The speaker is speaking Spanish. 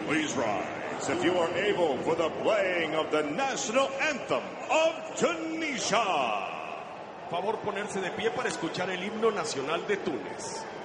Please rise if you are able for the playing of the national anthem of Tunisia. Favor ponerse de pie para escuchar el himno nacional de Túnez.